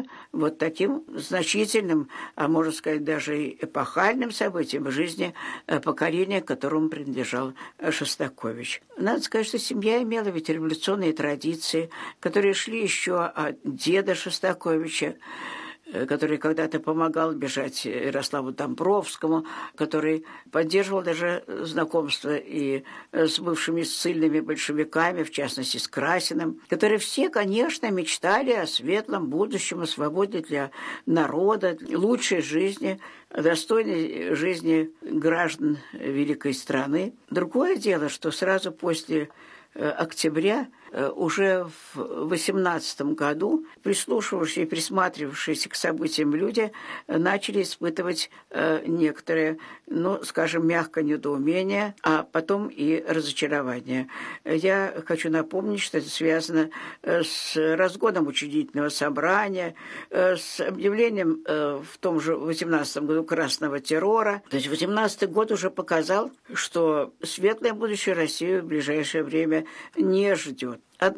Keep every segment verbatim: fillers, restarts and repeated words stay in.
стало вот таким значительным, а можно сказать, даже и эпохальным событием в жизни поколения, которому принадлежал Шостакович. Надо сказать, что семья имела ведь революционные традиции, которые шли еще от деда Шостаковича, который когда-то помогал бежать Ярославу Домбровскому, который поддерживал даже знакомство и с бывшими ссыльными большевиками, в частности, с Красиным, которые все, конечно, мечтали о светлом будущем, о свободе для народа, лучшей жизни, достойной жизни граждан великой страны. Другое дело, что сразу после октября уже в восемнадцатом году прислушивавшиеся и присматривавшиеся к событиям люди начали испытывать некоторые, ну, скажем, мягкое недоумение, а потом и разочарование. Я хочу напомнить, что это связано с разгоном учредительного собрания, с объявлением в том же восемнадцатом году красного террора. То есть восемнадцатый год уже показал, что светлое будущее России в ближайшее время не ждет.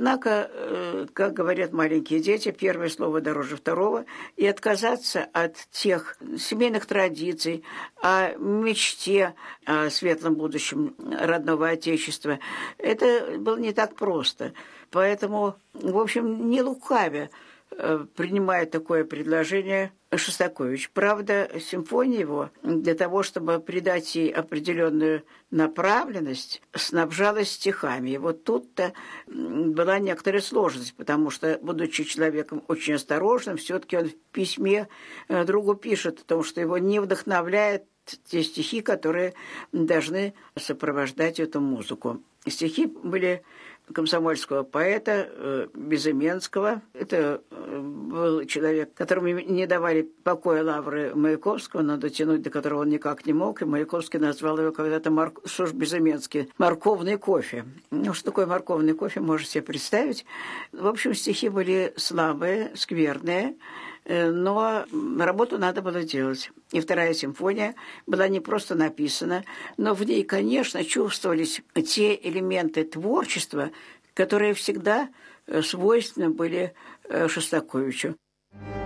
Однако, как говорят маленькие дети, первое слово дороже второго, и отказаться от тех семейных традиций, о мечте о светлом будущем родного Отечества, это было не так просто. Поэтому, в общем, не лукавя, принимает такое предложение Шостакович. Правда, симфония его для того, чтобы придать ей определенную направленность, снабжалась стихами. И вот тут-то была некоторая сложность, потому что, будучи человеком очень осторожным, все-таки он в письме другу пишет о том, что его не вдохновляет те стихи, которые должны сопровождать эту музыку. Стихи были комсомольского поэта Безыменского. Это был человек, которому не давали покоя лавры Маяковского, но дотянуть до которого он никак не мог, и Маяковский назвал его когда-то, Марк... что ж Безыменский, «морковный кофе». Ну, что такое морковный кофе, можете себе представить. В общем, стихи были слабые, скверные, но работу надо было делать. И вторая симфония была не просто написана, но в ней, конечно, чувствовались те элементы творчества, которые всегда свойственны были Шостаковичу.